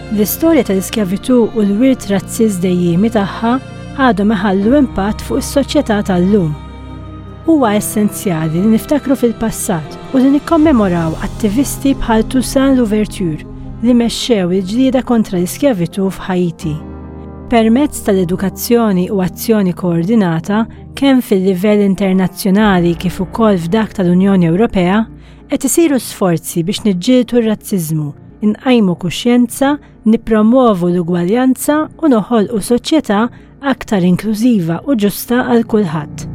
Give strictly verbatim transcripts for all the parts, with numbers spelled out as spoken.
L-istorja tal-iskjavitu u l-wirt razziż dejjemi tagħha għadhom iħallu impatt fuq is-soċjetà tal-lum. Huwa essenzjali li niftakru fil-passat u li nikkommemoraw attivisti bħal Toussaint Louverture li mexxew il-ġlieda kontra l-iskjavitu f'Ħajti. Permezz tal-edukazzjoni u azzjoni koordinata kemm fil-livell internazzjonali kif ukoll f'dak tal-Unjoni Ewropea qed isiru sforzi biex niġġieldu r-razziżmu, inqajmu kuxjenza, nippromovu l-ugwaljanza u noħolqu soċjetà aktar inklużiva u ġusta għal kulħadd.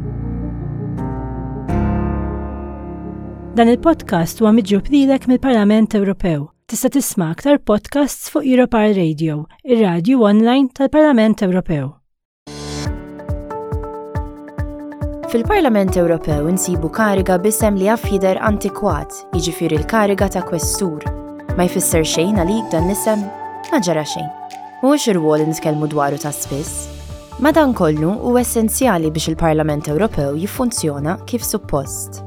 Dan il-podcast huwa miġġub lilek mill-Parlament Ewropew. Tista' tisma' aktar podcasts fuq Europar Radio, ir-radju online tal-Parlament Ewropew. Fil-Parlament Ewropew insibu kariga b'isem li jaf jidher antikwat, jiġifieri l-kariga ta' kwestur. Ma jfisser xejn għalik dan l-isem? Ma ġara xejn. Mhuwiex ir-rwol li nitkellmu dwaru ta' spiss. Madankollu huwa essenzjali biex il-Parlament Ewropew jiffunzjona kif suppost.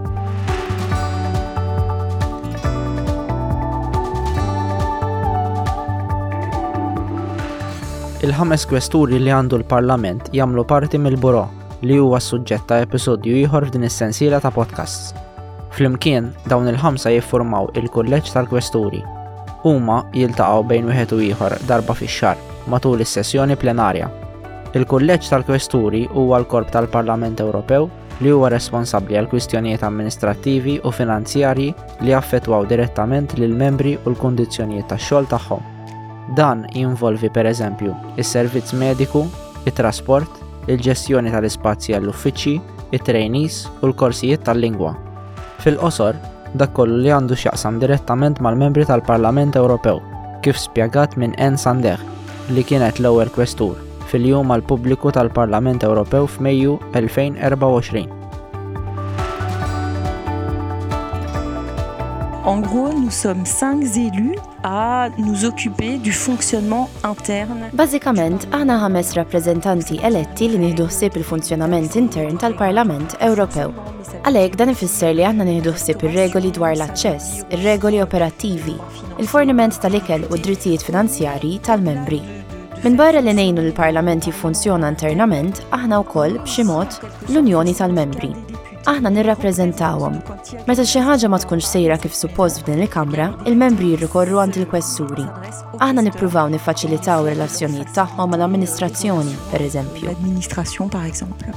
Il-ħames kwesturi li għandu l-Parlament jagħmlu parti mill-Buro li huwa suġġett ta' episodju ieħor f'din is-sensiela ta' podcasts. Flimkien dawn il-ħamsa jiffurmaw il-kulleġġ tal-kwesturi. Huma jiltaqgħu bejn wieħed u ieħor darba fix-xahar matul is-sessjoni plenarja. Il-kulleġġ tal-kwesturi huwa l-korp tal-Parlament Ewropew li huwa responsabbli għal kwistjonijiet amministrattivi u finanzjarji li jaffettwaw direttament lill membri u l-kundizzjonijiet tax-xogħol tagħhom. Dan jinvolvi pereżempju is-servizz mediku, it-trasport, il-ġestjoni tal-ispazji għall-uffiċċji, it-trainees u l-korsijiet tal-lingwa. Fil-qosor, dak kollu li għandu x'jaqsam direttament mal-membri tal-Parlament Ewropew, kif spjegat minn Anne Sander, li kienet l-ewwel kwestur fil-jum għall-pubbliku tal-Parlament Ewropew f'Mejju elfejn u erba' għoxrin. En gros, nous sommes cinq élus à nous occuper du fonctionnement interne. Bażikament, aħna ħames rappreżentanti eletti li nieħdu ħsieb il-funzjonament intern tal-Parlament Ewropew. Għalhekk dan ifisser li aħna nieħdu ħsieb ir-regoli dwar l-aċċess, ir-regoli operattivi, il-forniment tal-ikel u d-drittijiet finanzjarji tal-membri. Min barra li ngħinu l-Parlament jiffunzjona internament, aħna wkoll b'xi mod l-Unjoni tal-Membri. Aħna nirrappreżentawhom. Meta xi ħaġa ma tkunx sejra kif suppost f'din il-Kamra, il-membri jirrikorru għand il-kwesturi. Aħna nippruvaw niffaċilitaw relazzjonijiet tagħhom mal-amministrazzjoni, pereżempju. L'administration, par exemple.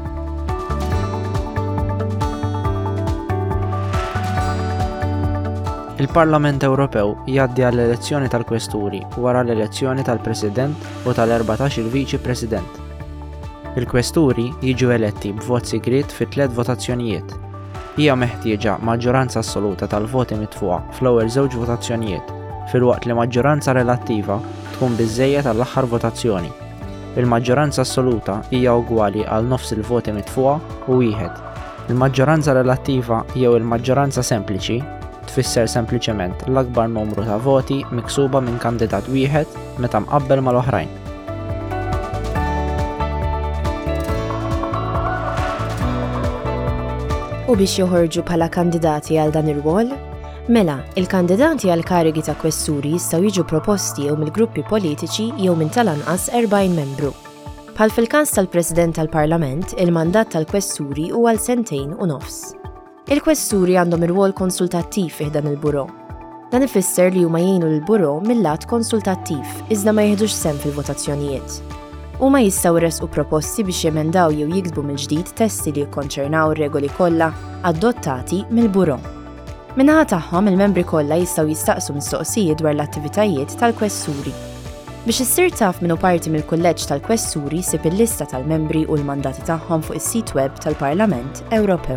Il-Parlament Ewropew jgħaddi għall-elezzjoni tal-kwesturi wara l-elezzjoni tal-President u tal-erbatax il-Viċi President. Il-kwesturi jiġu eletti b'vot sigriet fi tliet votazzjonijiet. Hija meħtieġa maġġoranza assoluta tal-voti mitfuqa fl-ewwel żewġ votazzjonijiet, filwaqt li maġġoranza relattiva tkun biżżejjed għall-aħħar votazzjoni. Il-maġġoranza assoluta hija ugwali għal nofs il-voti mitfuqa u wieħed. Il-maġġoranza relattiva jew il-maġġoranza sempliċi tfisser sempliċement l-akbar numru ta' voti miksuba minn kandidat wieħed meta mqabbel mal-oħrajn. U biex joħorġu bħala kandidati għal dan ir-rwol? Mela, il-kandidati għal karigi ta' kwesturi jistgħu jiġu proposti jew mill-gruppi politiċi jew minn tal-anqas erbgħin membru. Bħal fil-każ tal-President tal-Parlament, il-mandat tal-kwesturi huwa għal sentejn u nofs. Il-kwesturi għandhom ir-rwol konsultattiv fih dan il-buro. Dan ifisser li huma jgħinu lill-buro mill-lat konsultattiv, iżda ma jieħdux sehem fil-votazzjonijiet. Huma jistgħu jresqu proposti biex jemendaw jew jiksbu mill-ġdid testi li jikkonċernaw ir-regoli kollha adottati mill-buro. Min-naħa tagħhom il-membri kollha jistgħu jistaqsu mistoqsijiet dwar l-attivitajiet tal-kwesturi. Biex issir taf minnu parti mill-kulleġġ tal-kwesturi sib il-lista tal-membri u l-mandati tagħhom fuq is-sit web tal-Parlament Ewropew.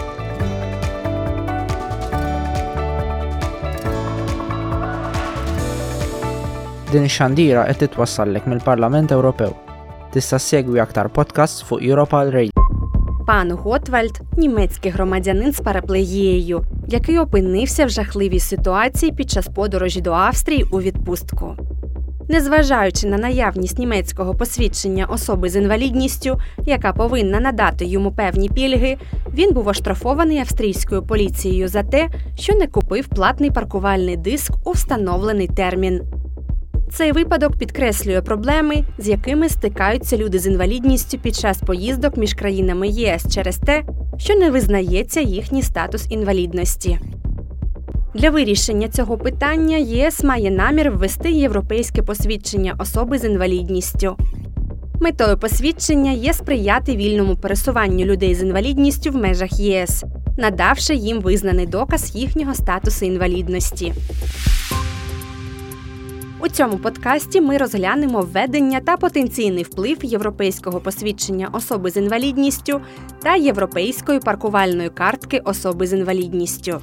Din ix-xandira qed titwassallek mill-Parlament Ewropew. Tista' ssegwi aktar podcasts fuq Europar Radio. Пан Готвальд – німецький громадянин з параплегією, який опинився в жахливій ситуації під час подорожі до Австрії у відпустку. Незважаючи на наявність німецького посвідчення особи з інвалідністю, яка повинна надати йому певні пільги, він був оштрафований австрійською поліцією за те, що не купив платний паркувальний диск у встановлений термін. Цей випадок підкреслює проблеми, з якими стикаються люди з інвалідністю під час поїздок між країнами ЄС через те, що не визнається їхній статус інвалідності. Для вирішення цього питання ЄС має намір ввести європейське посвідчення особи з інвалідністю. Метою посвідчення є сприяти вільному пересуванню людей з інвалідністю в межах ЄС, надавши їм визнаний доказ їхнього статусу інвалідності. У цьому подкасті ми розглянемо введення та потенційний вплив європейського посвідчення особи з інвалідністю та європейської паркувальної картки особи з інвалідністю.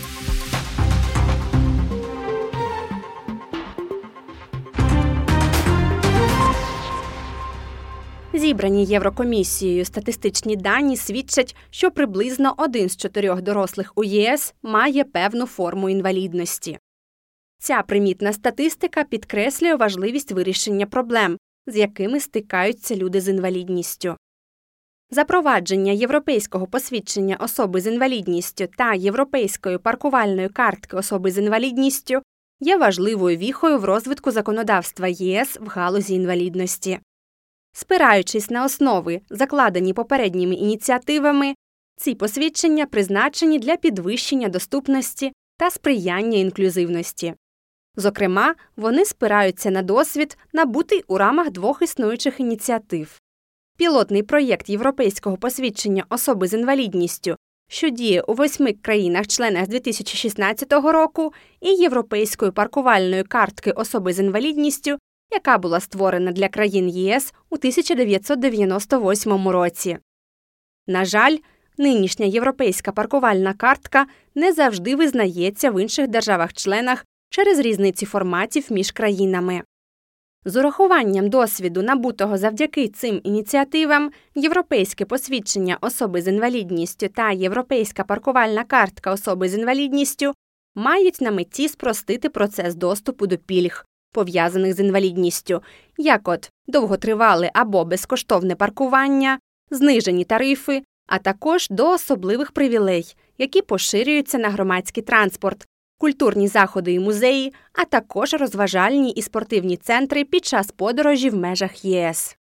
Зібрані Єврокомісією статистичні дані свідчать, що приблизно один з чотирьох дорослих у ЄС має певну форму інвалідності. Ця примітна статистика підкреслює важливість вирішення проблем, з якими стикаються люди з інвалідністю. Запровадження європейського посвідчення особи з інвалідністю та європейської паркувальної картки особи з інвалідністю є важливою віхою в розвитку законодавства ЄС в галузі інвалідності. Спираючись на основи, закладені попередніми ініціативами, ці посвідчення призначені для підвищення доступності та сприяння інклюзивності. Зокрема, вони спираються на досвід, набутий у рамах двох існуючих ініціатив. Пілотний проєкт європейського посвідчення особи з інвалідністю, що діє у восьми країнах-членах з дві тисячі шістнадцятого року, і європейської паркувальної картки особи з інвалідністю, яка була створена для країн ЄС у тисяча дев'ятсот дев'яносто восьмому році. На жаль, нинішня європейська паркувальна картка не завжди визнається в інших державах-членах через різниці форматів між країнами. З урахуванням досвіду, набутого завдяки цим ініціативам, європейське посвідчення особи з інвалідністю та європейська паркувальна картка особи з інвалідністю мають на меті спростити процес доступу до пільг, пов'язаних з інвалідністю, як от довготривале або безкоштовне паркування, знижені тарифи, а також до особливих привілей, які поширюються на громадський транспорт, культурні заходи і музеї, а також розважальні і спортивні центри під час подорожі в межах ЄС.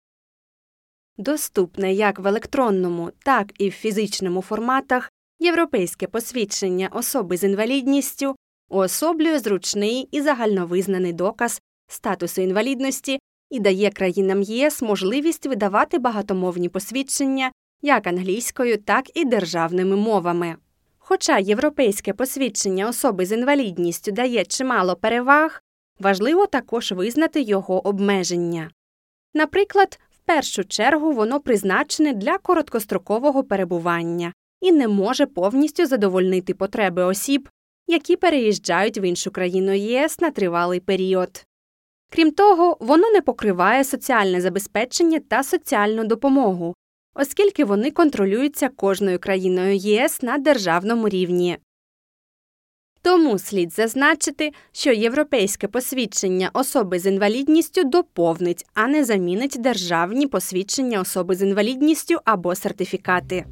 Доступне як в електронному, так і в фізичному форматах, європейське посвідчення особи з інвалідністю уособлює зручний і загальновизнаний доказ статусу інвалідності і дає країнам ЄС можливість видавати багатомовні посвідчення як англійською, так і державними мовами. Хоча європейське посвідчення особи з інвалідністю дає чимало переваг, важливо також визнати його обмеження. Наприклад, в першу чергу воно призначене для короткострокового перебування і не може повністю задовольнити потреби осіб, які переїжджають в іншу країну ЄС на тривалий період. Крім того, воно не покриває соціальне забезпечення та соціальну допомогу, оскільки вони контролюються кожною країною ЄС на державному рівні. Тому слід зазначити, що європейське посвідчення особи з інвалідністю доповнить, а не замінить державні посвідчення особи з інвалідністю або сертифікати.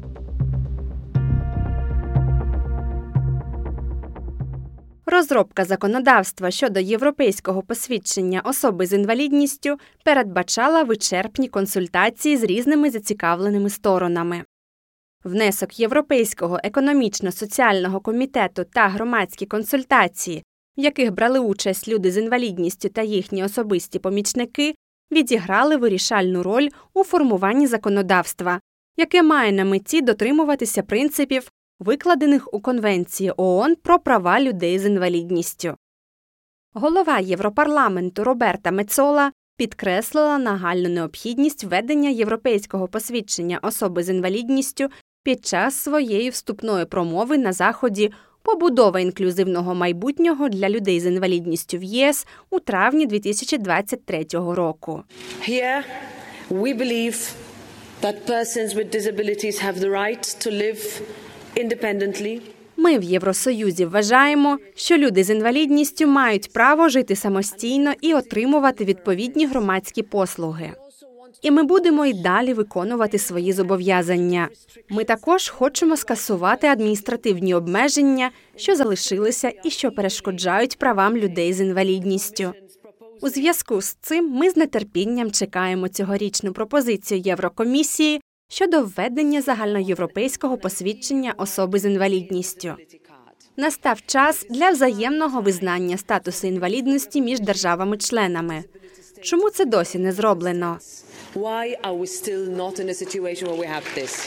Розробка законодавства щодо європейського посвідчення особи з інвалідністю передбачала вичерпні консультації з різними зацікавленими сторонами. Внесок Європейського економічно-соціального комітету та громадські консультації, в яких брали участь люди з інвалідністю та їхні особисті помічники, відіграли вирішальну роль у формуванні законодавства, яке має на меті дотримуватися принципів, викладених у Конвенції ООН про права людей з інвалідністю. Голова Європарламенту Роберта Мецола підкреслила нагальну необхідність введення європейського посвідчення особи з інвалідністю під час своєї вступної промови на заході «Побудова інклюзивного майбутнього для людей з інвалідністю в ЄС» у травні дві тисячі двадцять третього року. Here we believe that persons with disabilities have the right to live independently. Ми в Євросоюзі вважаємо, що люди з інвалідністю мають право жити самостійно і отримувати відповідні громадські послуги. І ми будемо й далі виконувати свої зобов'язання. Ми також хочемо скасувати адміністративні обмеження, що залишилися і що перешкоджають правам людей з інвалідністю. У зв'язку з цим ми з нетерпінням чекаємо цьогорічну пропозицію Єврокомісії щодо введення загальноєвропейського посвідчення особи з інвалідністю. Настав час для взаємного визнання статусу інвалідності між державами-членами. Чому це досі не зроблено? Why are we still not in a situation where we have this?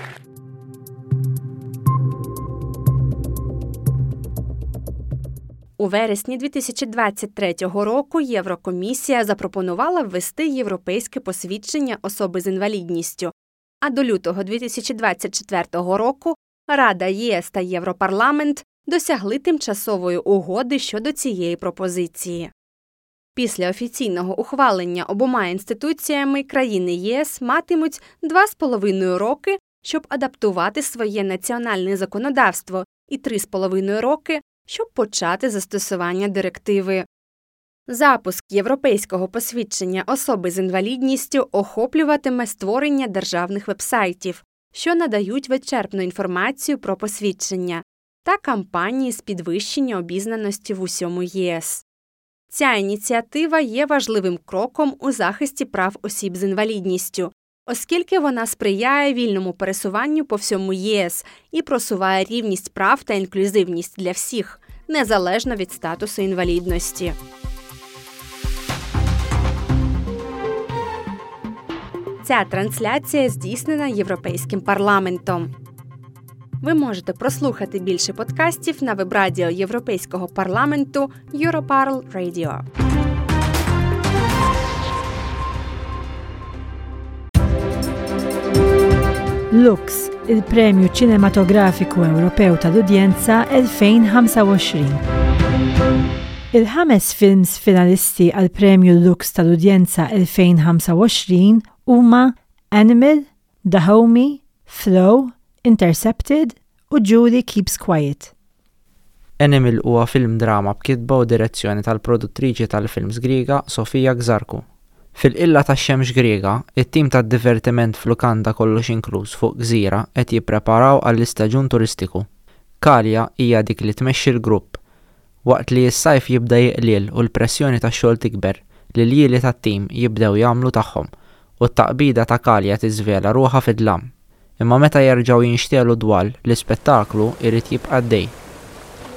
У вересні дві тисячі двадцять третього року Єврокомісія запропонувала ввести європейське посвідчення особи з інвалідністю, а до лютого дві тисячі двадцять четвертого року Рада ЄС та Європарламент досягли тимчасової угоди щодо цієї пропозиції. Після офіційного ухвалення обома інституціями країни ЄС матимуть два з половиною роки, щоб адаптувати своє національне законодавство, і три з половиною роки, щоб почати застосування директиви. Запуск європейського посвідчення особи з інвалідністю охоплюватиме створення державних вебсайтів, що надають вичерпну інформацію про посвідчення, та кампанії з підвищення обізнаності в усьому ЄС. Ця ініціатива є важливим кроком у захисті прав осіб з інвалідністю, оскільки вона сприяє вільному пересуванню по всьому ЄС і просуває рівність прав та інклюзивність для всіх, незалежно від статусу інвалідності. Ця трансляція здійснена Європейським парламентом. Ви можете прослухати більше подкастів на веб-радіо Європейського парламенту Europarl Radio. Lux, il-Premju Ċinematografiku Ewropew tal-Udjenza twenty twenty-five. Il-ħames films finalisti għall-Premju Lux tal-Udjenza twenty twenty-five huma Animal, Dahomey, Flow, Intercepted u Julie Keeps Quiet. Animal huwa film drama b'kitba u direzzjoni tal-produttriċi tal-films Griega Sofia Xarku. Fil-qilla tax-xemx Griega, it-tim tad-divertiment f'lukanda kollox inkluż fuq gżira qed jippreparaw għall-istaġun turistiku. Kalja hija dik li tmexxi l-grupp. Waqt li s-sajf jibda jiqliel u l-pressjoni tax-xogħol tikber li l-jieli tat-tim jibdew jagħmlu tagħhom u t-taqbida ta' Kalja tiżvela ruħha fid-dlam. Imma meta jerġgħu jinxtielu dwal, l-ispettaklu jrid jibqa' għaddej.